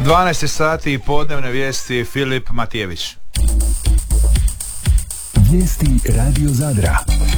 12 sati podnevne vijesti, Filip Matijević. Vijesti Radio Zadra.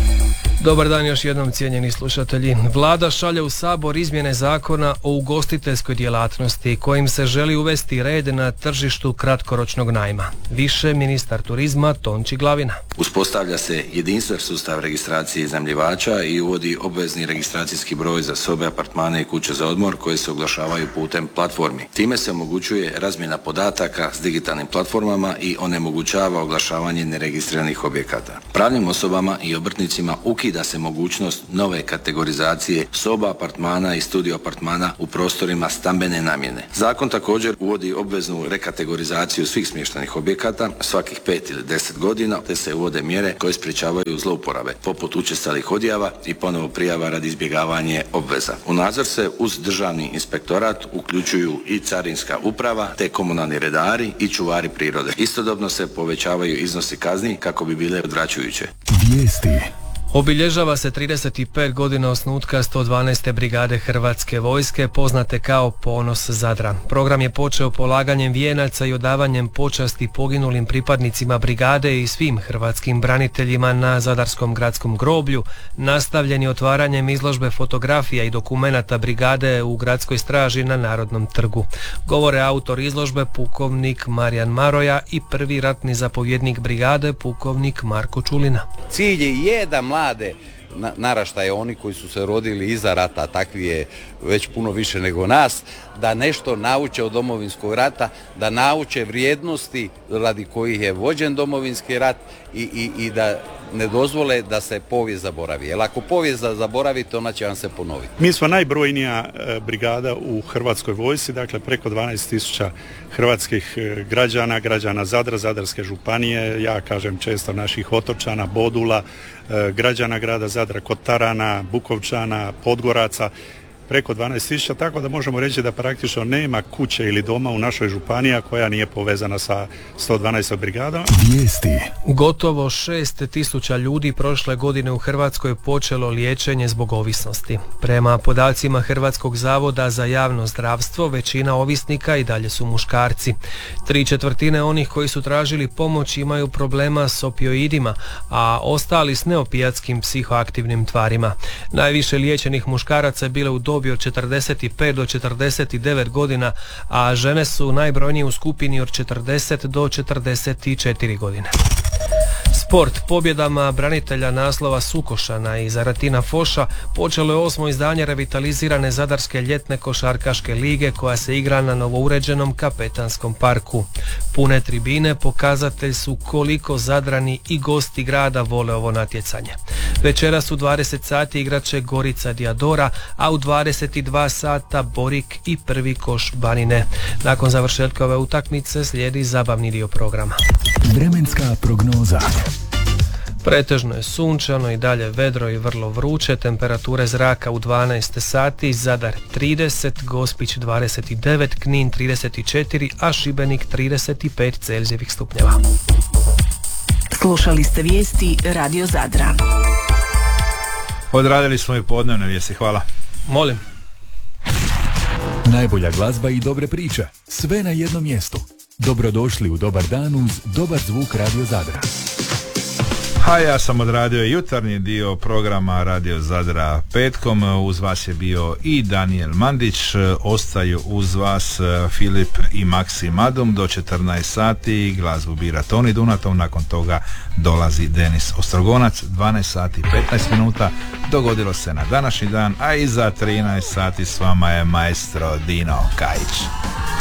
Dobar dan još jednom, cijenjeni slušatelji. Vlada šalje u Sabor izmjene zakona o ugostiteljskoj djelatnosti kojim se želi uvesti red na tržištu kratkoročnog najma. Više ministar turizma Tonči Glavina. Uspostavlja se jedinstven sustav registracije iznajmljivača i uvodi obvezni registracijski broj za sobe, apartmane i kuće za odmor koje se oglašavaju putem platformi. Time se omogućuje razmjena podataka s digitalnim platformama i onemogućava oglašavanje neregistriranih objekata. Pravnim osobama i obrtnicima ukida se mogućnost nove kategorizacije soba, apartmana i studio apartmana u prostorima stambene namjene. Zakon također uvodi obveznu rekategorizaciju svih smještajnih objekata svakih 5 ili 10 godina, te se uvode mjere koje sprječavaju zlouporabe, poput učestalih odjava i ponovo prijava radi izbjegavanja obveza. U nadzor se uz državni inspektorat uključuju i carinska uprava, te komunalni redari i čuvari prirode. Istodobno se povećavaju iznosi kazni kako bi bile odvraćajuće. Vijesti. Obilježava se 35 godina osnutka 112. brigade Hrvatske vojske, poznate kao Ponos Zadra. Program je počeo polaganjem vijenaca i odavanjem počasti poginulim pripadnicima brigade i svim hrvatskim braniteljima na Zadarskom gradskom groblju, nastavljen je otvaranjem izložbe fotografija i dokumenata brigade u gradskoj straži na Narodnom trgu. Govore autor izložbe pukovnik Marijan Maroja i prvi ratni zapovjednik brigade pukovnik Marko Čulina. Cilj je da mlade naraštaje, oni koji su se rodili iza rata, takvi je već puno više nego nas, da nešto nauče od Domovinskog rata, da nauče vrijednosti radi kojih je vođen Domovinski rat i da ne dozvole da se povijest zaboravi. Jer ako povijest zaboravite, ona će vam se ponoviti. Mi smo najbrojnija brigada u Hrvatskoj vojsci, dakle preko 12.000 hrvatskih građana Zadra, Zadarske županije, ja kažem često naših otočana, Bodula, građana grada Zadra, Kotarana, Bukovčana, Podgoraca, preko 12.000, tako da možemo reći da praktično nema kuće ili doma u našoj županiji koja nije povezana sa 112. brigadom. Vijesti. Gotovo 6.000 ljudi prošle godine u Hrvatskoj počelo liječenje zbog ovisnosti. Prema podacima Hrvatskog zavoda za javno zdravstvo, većina ovisnika i dalje su muškarci. 3/4 onih koji su tražili pomoć imaju problema s opioidima, a ostali s neopijatskim psihoaktivnim tvarima. Najviše liječenih muškaraca je bilo u dobi od 45 do 49 godina, a žene su najbrojnije u skupini od 40 do 44 godine. Sport. Pobjedama branitelja naslova Sukošana i Zaratina Foša počelo je 8. izdanje revitalizirane Zadarske ljetne košarkaške lige koja se igra na novouređenom Kapetanskom parku. Pune tribine pokazatelj su koliko Zadrani i gosti grada vole ovo natjecanje. Večeras u 20 sati igrat će Gorica Diadora, a u 22 sata Borik i Prvi Koš Banine. Nakon završetka ove utakmice slijedi zabavni dio programa. Vremenska prognoza. Pretežno je sunčano i dalje vedro i vrlo vruće, temperature zraka u 12 sati, Zadar 30, Gospić 29, Knin 34, a Šibenik 35 Celzijevih stupnjeva. Slušali ste vijesti Radio Zadra. Odradili smo i podnevne vijesti, hvala. Molim. Najbolja glazba i dobre priče, sve na jednom mjestu. Dobrodošli u Dobar dan uz dobar zvuk Radio Zadra. A ja sam odradio jutarnji dio programa Radio Zadra petkom. Uz vas je bio i Daniel Mandić. Ostaju uz vas Filip i Maksim Adum do 14 sati. Glazbu bira Toni Dunatov. Nakon toga dolazi Denis Ostrogonac. 12 sati 15 minuta. Dogodilo se na današnji dan, a iza 13 sati s vama je maestro Dino Kajić.